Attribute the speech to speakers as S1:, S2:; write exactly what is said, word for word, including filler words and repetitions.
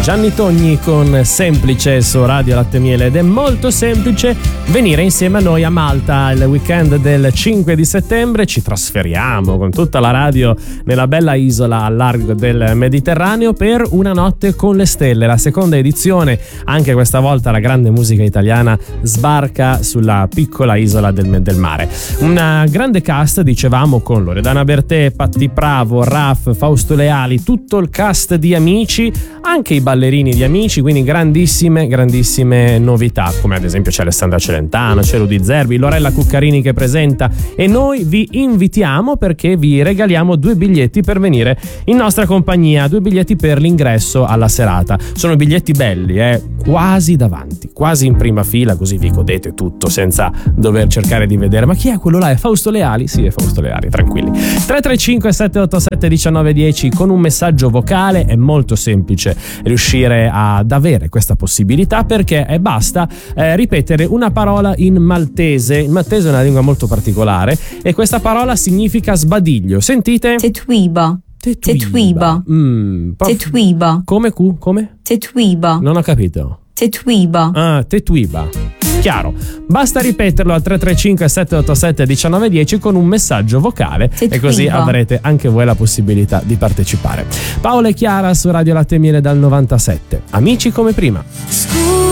S1: Gianni Togni con Semplice su Radio Latte Miele, ed è molto semplice venire insieme a noi a Malta il weekend del cinque di settembre. Ci trasferiamo con tutta la radio nella bella isola al largo del Mediterraneo per una notte con le stelle, la seconda edizione. Anche questa volta la grande musica italiana sbarca sulla piccola isola del, del mare. Una grande cast, dicevamo, con Loredana Bertè, Patti Bravo, Raf, Fausto Leali, tutto il cast di Amici, anche i ballerini di Amici, quindi grandissime grandissime novità, come ad esempio c'è Alessandra Celentano, c'è Rudy Zerbi, Lorella Cuccarini che presenta, e noi vi invitiamo perché vi regaliamo due biglietti per venire in nostra compagnia, due biglietti per l'ingresso alla serata. Sono biglietti belli, eh? Quasi davanti, quasi in prima fila, così vi godete tutto senza dover cercare di vedere ma chi è quello là, è Fausto Leali? Sì, è Fausto Leali, tranquilli. tre tre cinque sette otto sette uno nove uno zero con un messaggio vocale. È molto semplice riuscire ad avere questa possibilità, perché è basta eh, ripetere una parola in maltese. Il maltese è una lingua molto particolare e questa parola significa sbadiglio. Sentite?
S2: Tetwiba.
S1: Tetwiba. Mm,
S2: Tetwiba.
S1: Come cu? Come?
S2: Tetwiba.
S1: Non ho capito.
S2: Tetwiba.
S1: Ah, Tetwiba. Chiaro. Basta ripeterlo al tre tre cinque sette otto sette uno nove uno zero con un messaggio vocale Tetwiba. E così avrete anche voi la possibilità di partecipare. Paola e Chiara su Radio Latte Miele dal novantasette. Amici come prima.